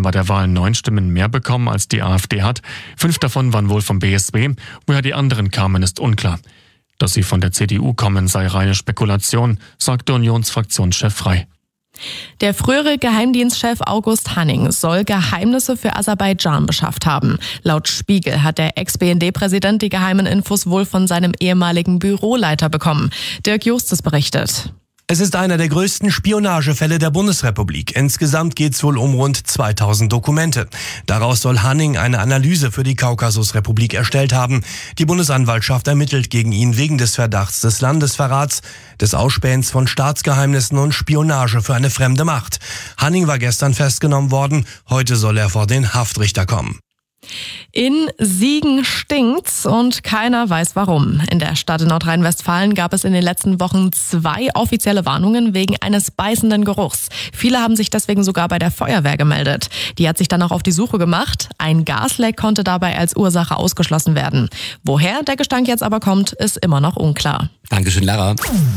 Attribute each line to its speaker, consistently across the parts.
Speaker 1: haben bei der Wahl 9 Stimmen mehr bekommen, als die AfD hat. 5 davon waren wohl vom BSW. Woher die anderen kamen, ist unklar. Dass sie von der CDU kommen, sei reine Spekulation, sagte Unionsfraktionschef Frey.
Speaker 2: Der frühere Geheimdienstchef August Hanning soll Geheimnisse für Aserbaidschan beschafft haben. Laut Spiegel hat der Ex-BND-Präsident die geheimen Infos wohl von seinem ehemaligen Büroleiter bekommen. Dirk Justus berichtet.
Speaker 3: Es ist einer der größten Spionagefälle der Bundesrepublik. Insgesamt geht es wohl um rund 2000 Dokumente. Daraus soll Hanning eine Analyse für die Kaukasusrepublik erstellt haben. Die Bundesanwaltschaft ermittelt gegen ihn wegen des Verdachts des Landesverrats, des Ausspähens von Staatsgeheimnissen und Spionage für eine fremde Macht. Hanning war gestern festgenommen worden. Heute soll er vor den Haftrichter kommen.
Speaker 2: In Siegen stinkt's und keiner weiß warum. In der Stadt in Nordrhein-Westfalen gab es in den letzten Wochen 2 offizielle Warnungen wegen eines beißenden Geruchs. Viele haben sich deswegen sogar bei der Feuerwehr gemeldet. Die hat sich dann auch auf die Suche gemacht. Ein Gasleck konnte dabei als Ursache ausgeschlossen werden. Woher der Gestank jetzt aber kommt, ist immer noch unklar.
Speaker 4: Dankeschön, Lara.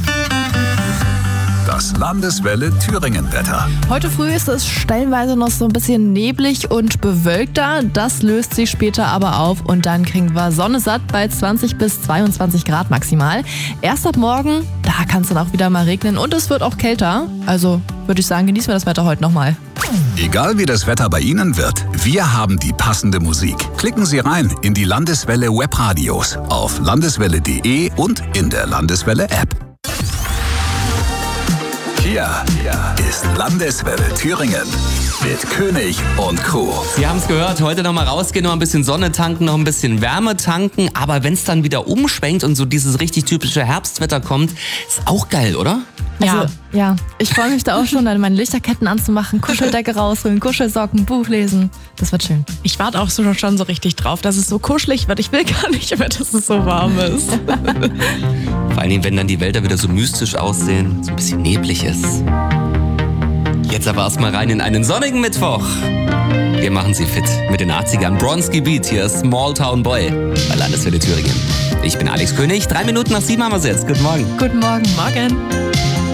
Speaker 5: Das Landeswelle Thüringen-Wetter.
Speaker 6: Heute früh ist es stellenweise noch so ein bisschen neblig und bewölkter. Das löst sich später aber auf und dann kriegen wir Sonne satt bei 20 bis 22 Grad maximal. Erst ab morgen, da kann es dann auch wieder mal regnen und es wird auch kälter. Also würde ich sagen, genießen wir das Wetter heute nochmal.
Speaker 5: Egal wie das Wetter bei Ihnen wird, wir haben die passende Musik. Klicken Sie rein in die Landeswelle Webradios auf landeswelle.de und in der Landeswelle App. Hier ist Landeswelle Thüringen mit König und Co.
Speaker 4: Sie haben es gehört, heute noch mal rausgehen, noch ein bisschen Sonne tanken, noch ein bisschen Wärme tanken. Aber wenn es dann wieder umschwenkt und so dieses richtig typische Herbstwetter kommt, ist auch geil, oder?
Speaker 6: Ja, ich freue mich da auch schon, dann meine Lichterketten anzumachen, Kuscheldecke rausholen, Kuschelsocken, Buch lesen. Das wird schön.
Speaker 2: Ich warte auch schon so richtig drauf, dass es so kuschelig wird. Ich will gar nicht mehr, dass es so warm ist.
Speaker 4: Vor allem, wenn dann die Wälder wieder so mystisch aussehen, so ein bisschen neblig ist. Jetzt aber erstmal rein in einen sonnigen Mittwoch. Wir machen Sie fit mit den 80ern. Bronski Beat, hier ist Small Town Boy bei Landeswelle Thüringen. Ich bin Alex König, 3 Minuten nach 7 haben wir es jetzt. Guten Morgen.
Speaker 6: Guten Morgen.
Speaker 2: Morgen.